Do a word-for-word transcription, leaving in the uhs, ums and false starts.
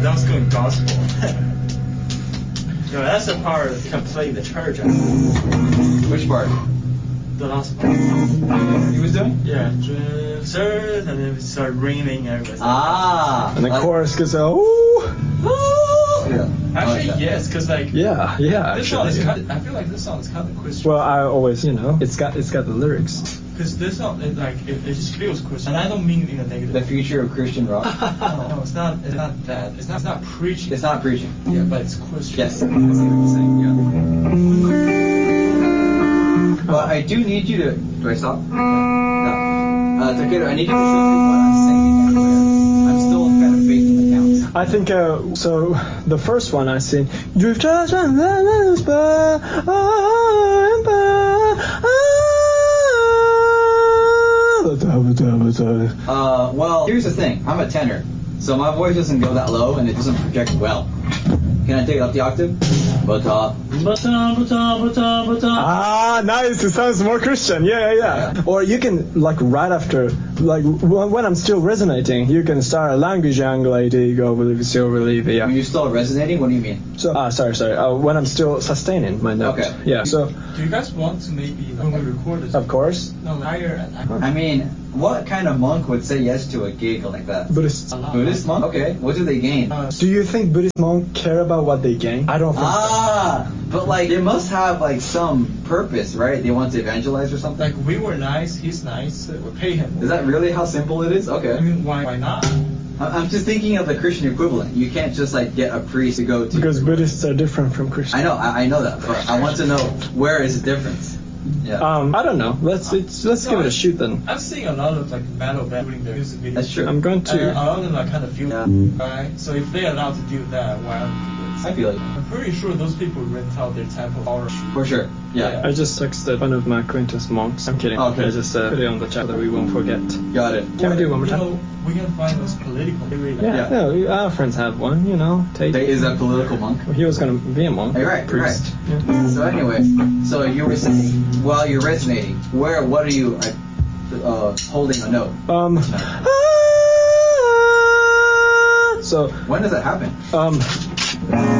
that was going gospel. No, that's the part that can play in the church. Which part? The last part. He was doing? Yeah, sir, and then it started raining and everything. Ah. And the like, chorus goes, oh. Yeah. Actually, like yes, because like Yeah, yeah. this song is actually. kind of, I feel like this song is kind of Christian. Well, I always, you know, it's got it's got the lyrics. Because this song, it, like it, it just feels Christian, and I don't mean it in a negative. The future of Christian rock. No, no, it's not. It's not that. It's not. It's not preaching. It's not preaching. Yeah, but it's Christian. Yes, I see what you're saying. Yeah. But I do need you to. Do I stop? No. Uh, Takeru, I need you to show me what I'm singing anywhere. I'm still kind of faking the counts. I think uh, so. The first one I sing. Uh, well, here's the thing. I'm a tenor, so my voice doesn't go that low and it doesn't project well. Can I take it up the octave? Bata, bata, bata, bata, bata. Ah, nice. It sounds more Christian. Yeah, yeah, yeah. Yeah. Or you can, like, right after, like, w- when I'm still resonating, you can start language lady go believe still believe. Yeah. When you're still resonating, what do you mean? So, ah, sorry, sorry. Uh, when I'm still sustaining my note. Okay. Yeah. So, Do you guys want to maybe when we record this? of course, No, higher and higher. I mean, what kind of monk would say yes to a gig like that? Buddhists. Buddhist monk? Okay. What do they gain? Uh, Do you think Buddhist monks care about what they gain? I don't think. Ah, but like they must have like some purpose, right? They want to evangelize or something. like we were nice, he's nice, uh, we pay him. Is that really how simple it is? I Okay. mean, why? Why not? I- I'm just thinking of the Christian equivalent. You can't just like get a priest to go to. Because Buddhists are different from Christians. I know, I, I know that, but I want to know where is the difference. Yeah. Um, I don't know. Let's it's, let's No, give it I- a shoot then. I'm seeing a lot of like metal bands doing their music videos. That's true. I'm going And to. a lot of them are kind of feel Yeah. right. So if they're allowed to do that, why aren't we? I feel like I'm pretty sure those people rent out their temple or for sure. Yeah. I just texted one of my acquaintance monks. I'm kidding. Okay. I just uh, put it on the chat that we won't forget. Got it. Can we do one more You time? know, we can find those political. Yeah, Yeah. no, our friends have one, you know. Tate. They- Is that political monk? He was gonna be a monk. Hey, right, priest. right. Yeah. So anyway, so you were saying while you're resonating, where what are you uh, uh, holding a note? Um. So When does that happen? um.